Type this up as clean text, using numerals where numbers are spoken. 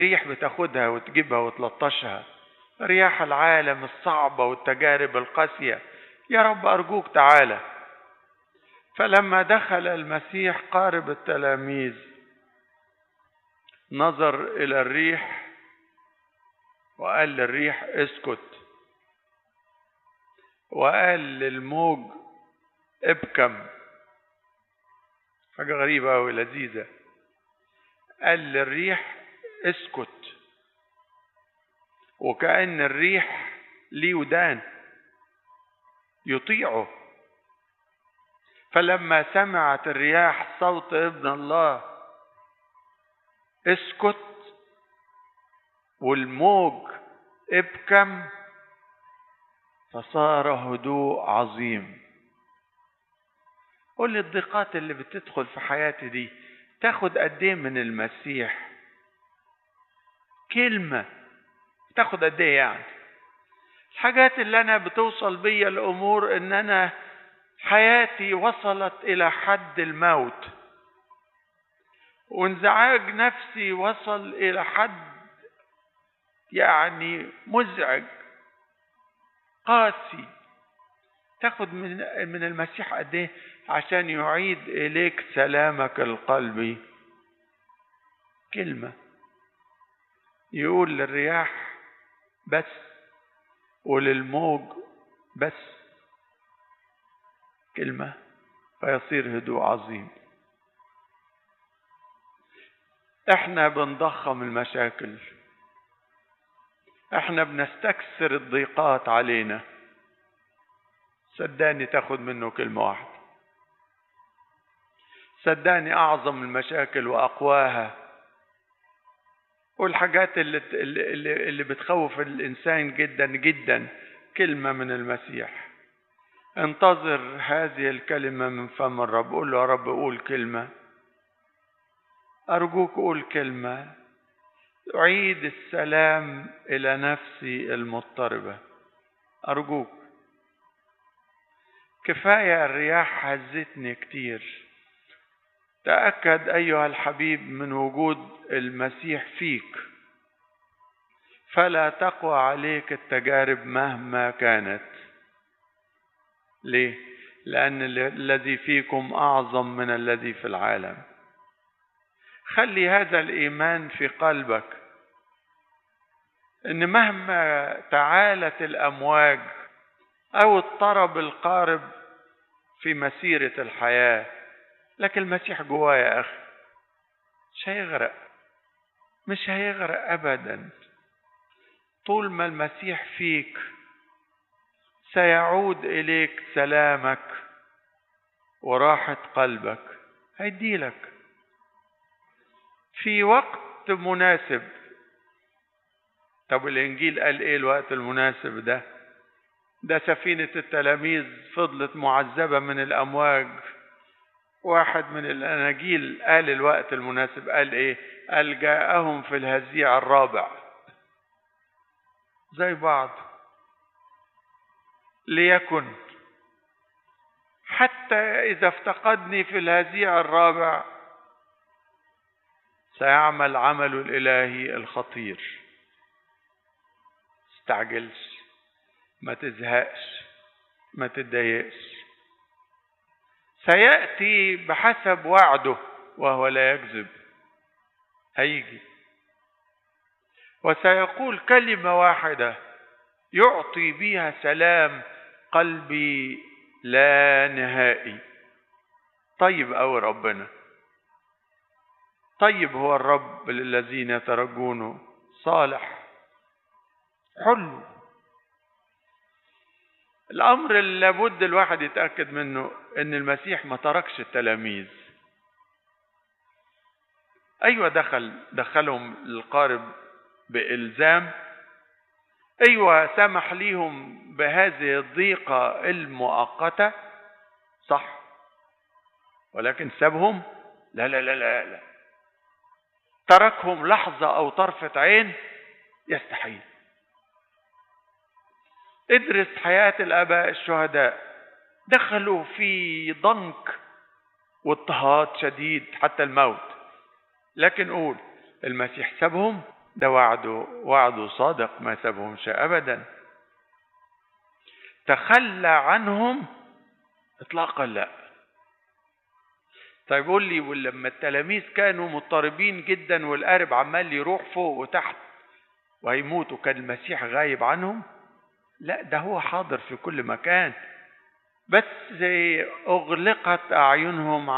ريح بتاخدها وتجيبها وتلطشها، رياح العالم الصعبة والتجارب القاسية. يا رب أرجوك تعالى. فلما دخل المسيح قارب التلاميذ نظر إلى الريح وقال للريح اسكت، وقال للموج ابكم. حاجة غريبة ولذيذة. قال للريح اسكت، وكأن الريح ليه ودان يطيعه. فلما سمعت الرياح صوت ابن الله اسكت والموج ابكم، فصار هدوء عظيم. قول لي الضيقات اللي بتدخل في حياتي دي تاخد قد ايه من المسيح؟ كلمة تاخد قد ايه يعني؟ الحاجات اللي انا بتوصل بيا الامور ان انا حياتي وصلت الى حد الموت، وانزعاج نفسي وصل الى حد يعني مزعج قاسي. تاخد من المسيح قد ايه عشان يعيد اليك سلامك القلبي؟ كلمة. يقول للرياح بس وللموج بس، كلمة فيصير هدوء عظيم. احنا بنضخم المشاكل، احنا بنستكثر الضيقات علينا. صدقني تاخد منه كلمة واحدة. صدقني اعظم المشاكل واقواها والحاجات اللي بتخوف الانسان جدا جدا كلمة من المسيح. انتظر هذه الكلمة من فم الرب. قول له يا رب قول كلمة، أرجوك قول كلمة أعيد السلام إلى نفسي المضطربة. أرجوك. كفاية الرياح هزتني كتير. تأكد أيها الحبيب من وجود المسيح فيك، فلا تقوى عليك التجارب مهما كانت. ليه؟ لأن الذي فيكم أعظم من الذي في العالم. خلي هذا الإيمان في قلبك، إن مهما تعالت الأمواج أو الطرب القارب في مسيرة الحياة، لكن المسيح جوايا يا أخي مش هيغرق، مش هيغرق أبدا. طول ما المسيح فيك سيعود إليك سلامك وراحة قلبك. هيديلك في وقت مناسب. طب الإنجيل قال إيه الوقت المناسب ده؟ ده سفينة التلاميذ فضلت معذبة من الأمواج. واحد من الأناجيل قال الوقت المناسب، قال إيه؟ قال جاءهم في الهزيع الرابع. زي بعض. ليكن حتى إذا افتقدني في الهزيع الرابع سيعمل عمل الإلهي الخطير. استعجلش، ما تزهقش، ما تتضايقش. سيأتي بحسب وعده وهو لا يكذب. هيجي وسيقول كلمة واحدة يعطي بها سلام قلبي لا نهائي. طيب أوي ربنا، طيب هو الرب للذين يترجونه، صالح حلو. الأمر اللي لابد الواحد يتأكد منه إن المسيح ما تركش التلاميذ. أيوة دخلهم القارب بإلزام، أيوة سمح ليهم بهذه الضيقة المؤقتة، صح، ولكن سابهم؟ لا لا لا لا لا. تركهم لحظة أو طرفة عين؟ يستحيل. ادرس حياة الآباء الشهداء، دخلوا في ضنك واضطهاد شديد حتى الموت، لكن قول المسيح سابهم؟ ده وعده صادق، ما سابهمش أبدا. تخلى عنهم إطلاقا لا. طيب قول لي، ولما التلاميذ كانوا مضطربين جدا والقارب عمال يروح فوق وتحت وهيموتوا، كان المسيح غايب عنهم؟ لا، ده هو حاضر في كل مكان، بس أغلقت أعينهم